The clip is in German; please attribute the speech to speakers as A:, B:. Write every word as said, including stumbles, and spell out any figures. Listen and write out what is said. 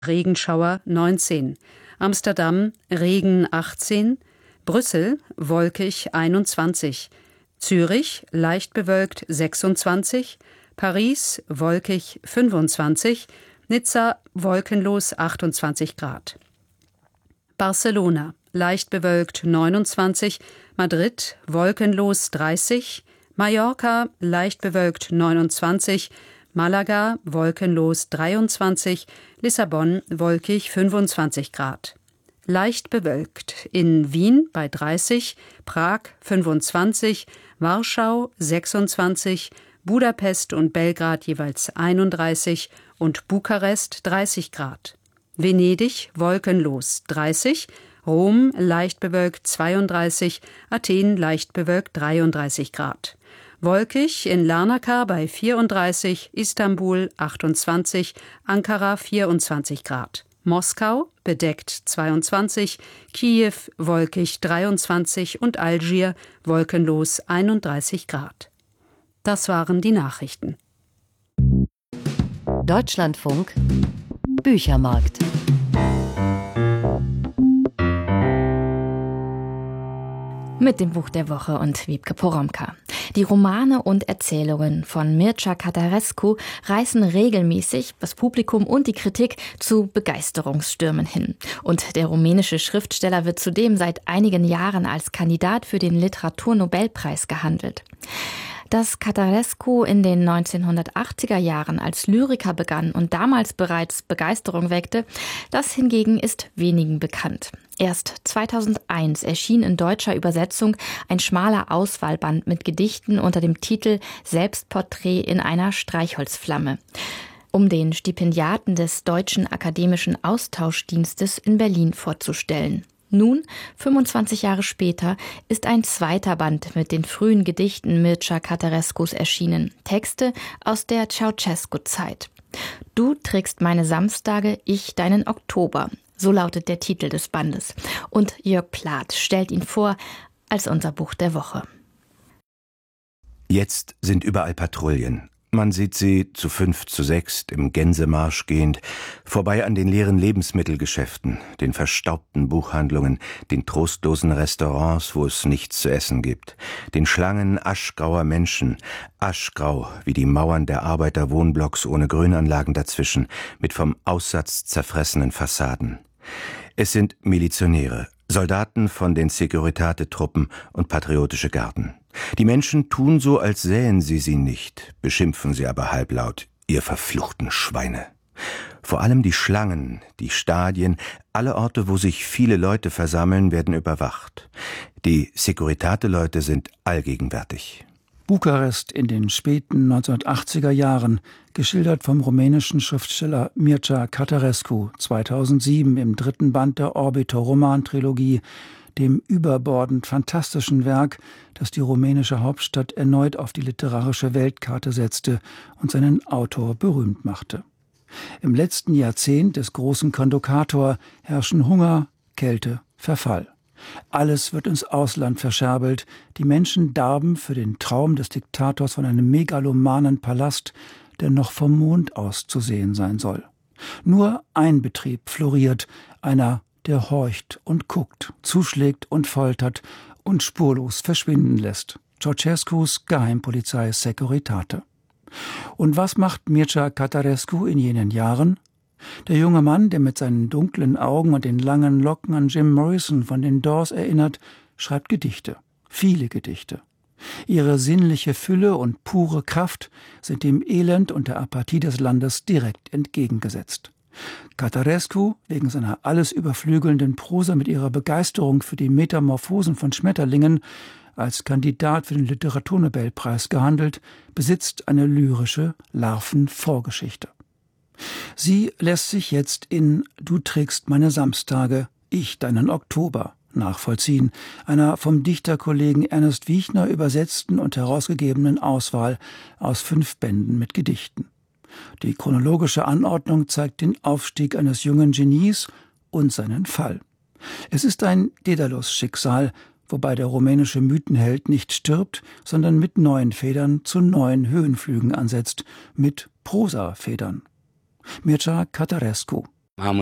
A: Regenschauer neunzehn, Amsterdam Regen achtzehn, Brüssel wolkig einundzwanzig, Zürich leicht bewölkt sechsundzwanzig, Paris wolkig fünfundzwanzig, Nizza wolkenlos achtundzwanzig Grad. Barcelona leicht bewölkt neunundzwanzig, Madrid wolkenlos dreißig, Mallorca leicht bewölkt neunundzwanzig, Malaga wolkenlos dreiundzwanzig, Lissabon wolkig fünfundzwanzig Grad. Leicht bewölkt in Wien bei dreißig, Prag fünfundzwanzig, Warschau sechsundzwanzig, Budapest und Belgrad jeweils einunddreißig und Bukarest dreißig Grad. Venedig wolkenlos dreißig, Rom leicht bewölkt zweiunddreißig, Athen leicht bewölkt dreiunddreißig Grad. Wolkig in Larnaca bei vierunddreißig, Istanbul achtundzwanzig, Ankara vierundzwanzig Grad. Moskau bedeckt zweiundzwanzig, Kiew wolkig dreiundzwanzig und Algier wolkenlos einunddreißig Grad. Das waren die Nachrichten.
B: Deutschlandfunk Büchermarkt. Mit dem Buch der Woche und Wiebke Poromka. Die Romane und Erzählungen von Mircea Cătărescu reißen regelmäßig das Publikum und die Kritik zu Begeisterungsstürmen hin. Und der rumänische Schriftsteller wird zudem seit einigen Jahren als Kandidat für den Literaturnobelpreis gehandelt. Dass Cătărescu in den neunzehnhundertachtziger Jahren als Lyriker begann und damals bereits Begeisterung weckte, das hingegen ist wenigen bekannt. Erst zweitausendeins erschien in deutscher Übersetzung ein schmaler Auswahlband mit Gedichten unter dem Titel Selbstporträt in einer Streichholzflamme, um den Stipendiaten des Deutschen Akademischen Austauschdienstes in Berlin vorzustellen. Nun, fünfundzwanzig Jahre später, ist ein zweiter Band mit den frühen Gedichten Mircea Cătărescus erschienen. Texte aus der Ceausescu-Zeit. Du trägst meine Samstage, ich deinen Oktober. So lautet der Titel des Bandes. Und Jörg Plath stellt ihn vor als unser Buch der Woche.
C: Jetzt sind überall Patrouillen. Man sieht sie zu fünf, zu sechs im Gänsemarsch gehend, vorbei an den leeren Lebensmittelgeschäften, den verstaubten Buchhandlungen, den trostlosen Restaurants, wo es nichts zu essen gibt, den Schlangen aschgrauer Menschen, aschgrau wie die Mauern der Arbeiterwohnblocks ohne Grünanlagen dazwischen, mit vom Aussatz zerfressenen Fassaden. Es sind Milizionäre, Soldaten von den Securitate-Truppen und patriotische Garden. Die Menschen tun so, als sähen sie sie nicht, beschimpfen sie aber halblaut, ihr verfluchten Schweine. Vor allem die Schlangen, die Stadien, alle Orte, wo sich viele Leute versammeln, werden überwacht. Die Securitate-Leute sind allgegenwärtig.
D: Bukarest in den späten neunzehnhundertachtziger Jahren, geschildert vom rumänischen Schriftsteller Mircea Cătărescu, zweitausendsieben im dritten Band der Orbiter-Roman-Trilogie, dem überbordend fantastischen Werk, das die rumänische Hauptstadt erneut auf die literarische Weltkarte setzte und seinen Autor berühmt machte. Im letzten Jahrzehnt des großen Kondukator herrschen Hunger, Kälte, Verfall. Alles wird ins Ausland verscherbelt, die Menschen darben für den Traum des Diktators von einem megalomanen Palast, der noch vom Mond aus zu sehen sein soll. Nur ein Betrieb floriert, einer, der horcht und guckt, zuschlägt und foltert und spurlos verschwinden lässt. Ceausescus Geheimpolizei Securitate. Und was macht Mircea Cătărescu in jenen Jahren? Der junge Mann, der mit seinen dunklen Augen und den langen Locken an Jim Morrison von den Doors erinnert, schreibt Gedichte, viele Gedichte. Ihre sinnliche Fülle und pure Kraft sind dem Elend und der Apathie des Landes direkt entgegengesetzt. Cătărescu, wegen seiner alles überflügelnden Prosa mit ihrer Begeisterung für die Metamorphosen von Schmetterlingen, als Kandidat für den Literaturnobelpreis gehandelt, besitzt eine lyrische Larvenvorgeschichte. Sie lässt sich jetzt in »Du trägst meine Samstage, ich deinen Oktober« nachvollziehen, einer vom Dichterkollegen Ernest Wiechner übersetzten und herausgegebenen Auswahl aus fünf Bänden mit Gedichten. Die chronologische Anordnung zeigt den Aufstieg eines jungen Genies und seinen Fall. Es ist ein Daedalus-Schicksal, wobei der rumänische Mythenheld nicht stirbt, sondern mit neuen Federn zu neuen Höhenflügen ansetzt, mit Prosafedern. Mircea Cătărescu,
E: haben